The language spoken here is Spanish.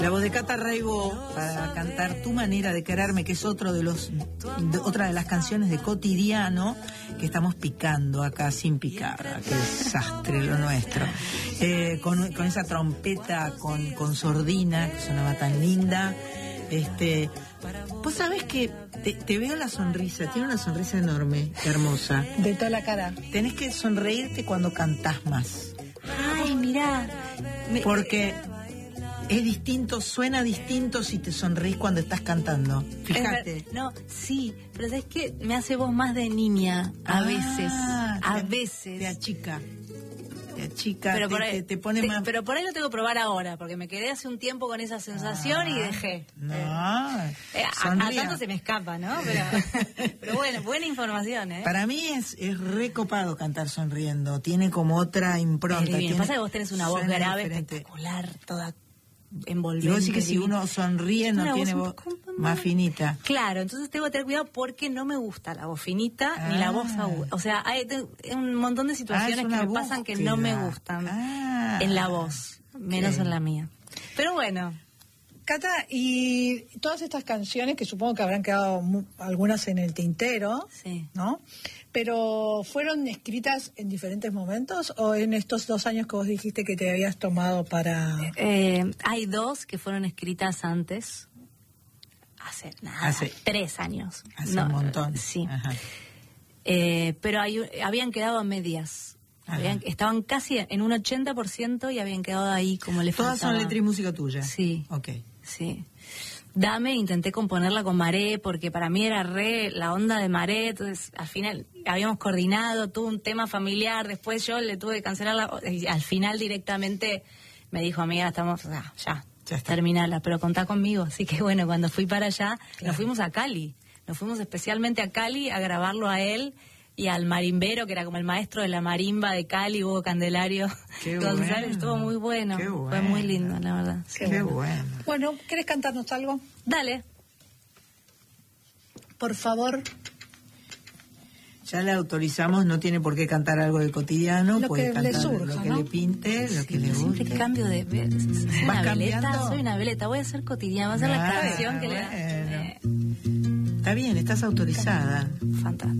La voz de Cata Reibo para cantar Tu manera de quererme, que es otra de las canciones de Cotidiano que estamos picando acá sin picar. Qué desastre lo nuestro. Con esa trompeta con sordina que sonaba tan linda. Vos sabés que te veo la sonrisa, tiene una sonrisa enorme, hermosa. De toda la cara. Tenés que sonreírte cuando cantás más. Ay, mirá. Porque es distinto, suena distinto si te sonreís cuando estás cantando. Fíjate. No, sí, pero ¿sabes qué? Me hace voz más de niña, a veces. Te achica. Te achica, pero te pone más... Pero por ahí lo tengo que probar ahora, porque me quedé hace un tiempo con esa sensación y dejé. A tanto se me escapa, ¿no? Pero bueno, buena información, ¿eh? Para mí es recopado cantar sonriendo. Tiene como otra impronta. Lo que pasa es que vos tenés una voz grave, diferente, espectacular, toda envolvente. Y vos decís que si uno sonríe no tiene voz más finita. Claro, entonces tengo que tener cuidado porque no me gusta la voz finita ni la voz aguda. O sea, hay un montón de situaciones que me pasan que no me gustan en la voz, menos en la mía. Pero bueno. Cata, y todas estas canciones, que supongo que habrán quedado algunas en el tintero, sí, ¿no? Pero ¿fueron escritas en diferentes momentos o en estos 2 años que vos dijiste que te habías tomado para...? Hay 2 que fueron escritas antes, hace 3 años. Hace un montón. Sí. Pero habían quedado a medias. Estaban casi en un 80% y habían quedado ahí como le faltaba. ¿Todas son letra y música tuya? Sí. Ok. Sí. Dame, intenté componerla con Maré, porque para mí era la onda de Maré, entonces al final habíamos coordinado, tuvo un tema familiar, después yo le tuve que cancelarla, y al final directamente me dijo, amiga, estamos, ya terminala, pero contá conmigo. Así que bueno, cuando fui para allá, nos fuimos a Cali, nos fuimos especialmente a Cali a grabarlo a él y al marimbero, que era como el maestro de la marimba de Cali, Hugo Candelario González. Bueno. Estuvo muy bueno. Fue muy lindo, la verdad. Qué bueno. Bueno, ¿querés cantarnos algo? Dale. Por favor. Ya le autorizamos, no tiene por qué cantar algo de Cotidiano, puede cantar lo que le pinte, lo que le guste. Siempre cambio de... Soy una veleta, voy a hacer Cotidiano, va a ser la canción que le da. Está bien, estás autorizada. Fantástico.